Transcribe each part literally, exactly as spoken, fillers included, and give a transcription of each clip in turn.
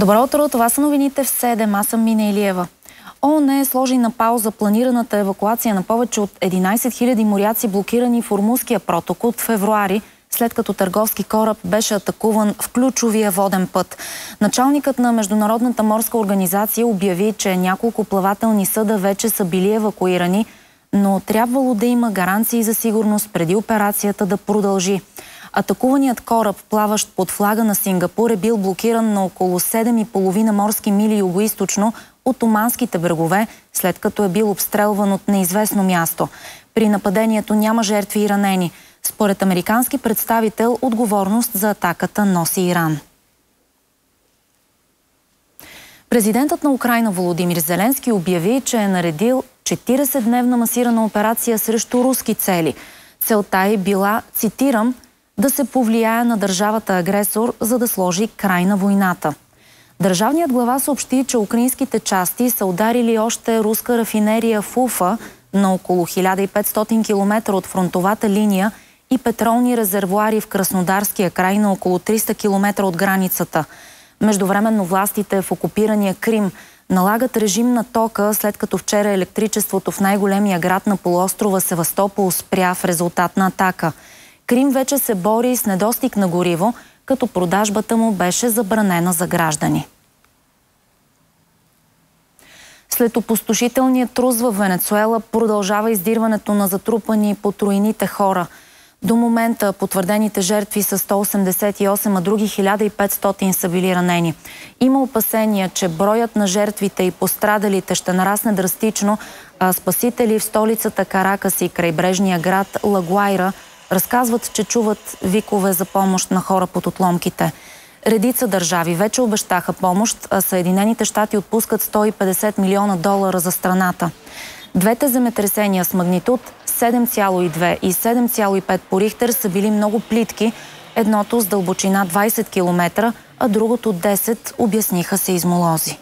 Добро утро, това са новините в седем. Аз съм Мина Илиева. ООН сложи на пауза планираната евакуация на повече от единайсет хиляди моряци, блокирани в Ормузския проток от февруари, след като търговски кораб беше атакуван в ключовия воден път. Началникът на Международната морска организация обяви, че няколко плавателни съда вече са били евакуирани, но трябвало да има гаранции за сигурност преди операцията да продължи. Атакуваният кораб, плаващ под флага на Сингапур, е бил блокиран на около седем и половина морски мили югоизточно от оманските брегове, след като е бил обстрелван от неизвестно място. При нападението няма жертви и ранени. Според американски представител, отговорност за атаката носи Иран. Президентът на Украйна Володимир Зеленски обяви, че е наредил четиридесетдневна масирана операция срещу руски цели. Целта е била, цитирам, да се повлияе на държавата агресор, за да сложи край на войната. Държавният глава съобщи, че украинските части са ударили още руска рафинерия в Уфа на около хиляда и петстотин километра от фронтовата линия и петролни резервоари в Краснодарския край на около триста километра от границата. Междувременно властите в окупирания Крим налагат режим на тока, след като вчера електричеството в най-големия град на полуострова Севастопол спря в резултат на атака. Крим вече се бори с недостиг на гориво, като продажбата му беше забранена за граждани. След опустошителния трус в Венецуела продължава издирването на затрупани под руините хора. До момента потвърдените жертви са сто осемдесет и осем, а други хиляда и петстотин са били ранени. Има опасения, че броят на жертвите и пострадалите ще нарасне драстично, а спасители в столицата Каракас и крайбрежния град Ла Гуайра разказват, че чуват викове за помощ на хора под отломките. Редица държави вече обещаха помощ, а Съединените щати отпускат сто и петдесет милиона долара за страната. Двете земетресения с магнитуд седем цяло и две и седем цяло и пет по Рихтер са били много плитки, едното с дълбочина двайсет километра, а другото десет, обясниха сеизмолози.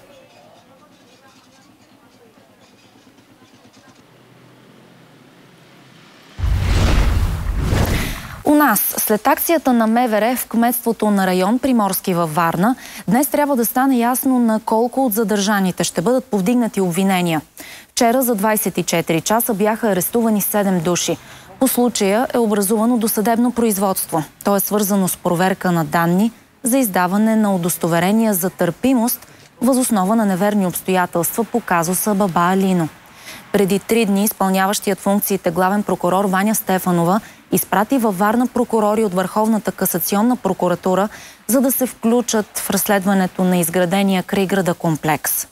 У нас, след акцията на МВР в кметството на район Приморски във Варна, днес трябва да стане ясно на колко от задържаните ще бъдат повдигнати обвинения. Вчера за двайсет и четири часа бяха арестувани седем души. По случая е образувано досъдебно производство. То е свързано с проверка на данни за издаване на удостоверения за търпимост въз основа на неверни обстоятелства по казуса Баба Алино. Преди три дни изпълняващият функциите главен прокурор Ваня Стефанова изпрати във Варна прокурори от Върховната касационна прокуратура, за да се включат в разследването на изградения край града комплекс.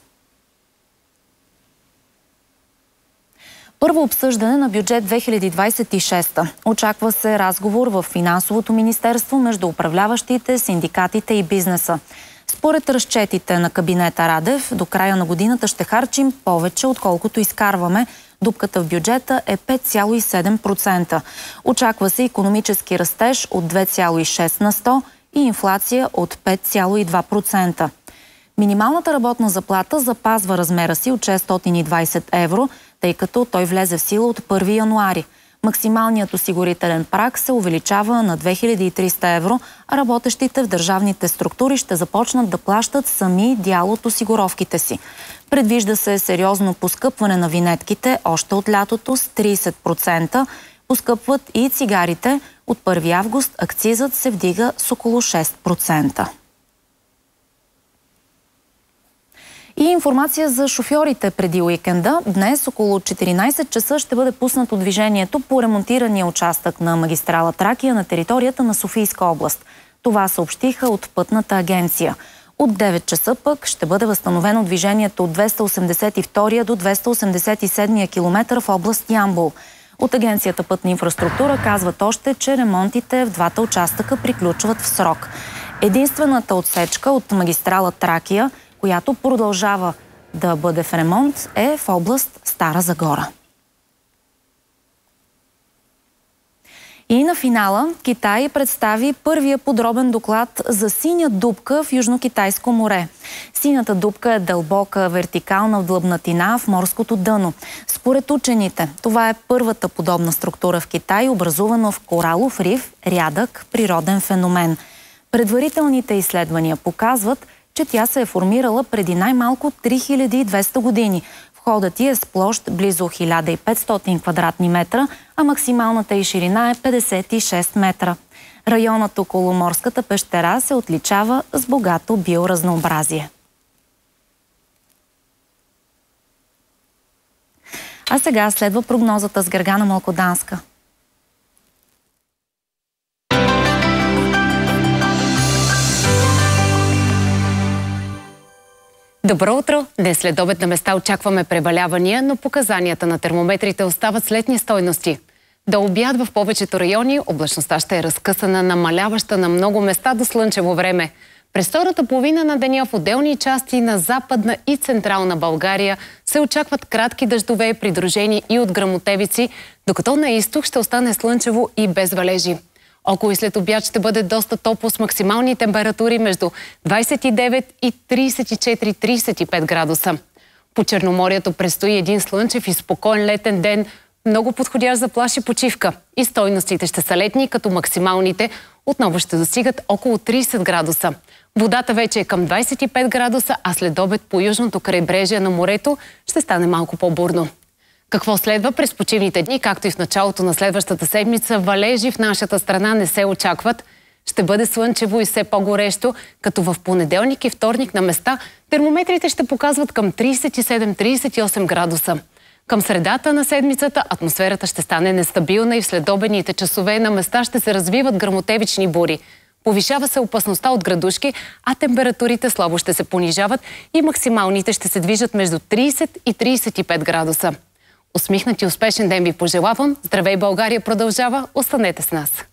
Първо обсъждане на бюджет две хиляди двайсет и шеста. Очаква се разговор в Финансовото министерство между управляващите, синдикатите и бизнеса. Според разчетите на кабинета Радев, до края на годината ще харчим повече, отколкото изкарваме. Дупката в бюджета е пет цяло и седем процента. Очаква се икономически растеж от две цяло и шест на сто и инфлация от пет цяло и два процента. Минималната работна заплата запазва размера си от шестстотин и двайсет евро, тъй като той влезе в сила от първи януари. Максималният осигурителен праг се увеличава на две хиляди и триста евро, а работещите в държавните структури ще започнат да плащат сами дял от осигуровките си. Предвижда се сериозно поскъпване на винетките още от лятото с трийсет процента. Поскъпват и цигарите. От първи август акцизът се вдига с около шест процента. И информация за шофьорите преди уикенда. Днес около четиринайсет часа ще бъде пуснато движението по ремонтирания участък на магистрала Тракия на територията на Софийска област. Това съобщиха от Пътната агенция. От девет часа пък ще бъде възстановено движението от двеста осемдесет и втори до двеста осемдесет и седми километър в област Ямбол. От агенцията Пътна инфраструктура казват още, че ремонтите в двата участъка приключват в срок. Единствената отсечка от магистрала Тракия, която продължава да бъде в ремонт, е в област Стара Загора. И на финала Китай представи първия подробен доклад за синя дупка в Южно-Китайско море. Синята дупка е дълбока вертикална длъбнатина в морското дъно. Според учените, това е първата подобна структура в Китай, образувана в коралов риф, рядък природен феномен. Предварителните изследвания показват, че тя се е формирала преди най-малко три хиляди и двеста години. Входът ѝ е с площ близо хиляда и петстотин квадратни метра, а максималната ѝ ширина е петдесет и шест метра. Районът около морската пещера се отличава с богато биоразнообразие. А сега следва прогнозата с Гергана Малкоданска. Добро утро! Днес след обед на места очакваме превалявания, но показанията на термометрите остават с летни стойности. До обяд в повечето райони облачността ще е разкъсана, намаляваща на много места до слънчево време. През втората половина на деня в отделни части на Западна и Централна България се очакват кратки дъждове, придружени и от гръмотевици, докато на изток ще остане слънчево и без валежи. Около и след обяд ще бъде доста топло с максимални температури между двадесет и девет и тридесет и четири до тридесет и пет градуса. По Черноморието предстои един слънчев и спокоен летен ден, много подходящ за плаж и почивка. И стойностите ще са летни, като максималните отново ще достигат около тридесет градуса. Водата вече е към двадесет и пет градуса, а след обед по южното крайбрежие на морето ще стане малко по-бурно. Какво следва през почивните дни, както и в началото на следващата седмица, валежи в нашата страна не се очакват. Ще бъде слънчево и все по-горещо, като в понеделник и вторник на места термометрите ще показват към тридесет и седем до тридесет и осем градуса. Към средата на седмицата атмосферата ще стане нестабилна и в следобедните часове на места ще се развиват гръмотевични бури. Повишава се опасността от градушки, а температурите слабо ще се понижават и максималните ще се движат между тридесет и тридесет и пет градуса. Усмихнат и успешен ден ви пожелавам. Здравей, България продължава. Останете с нас!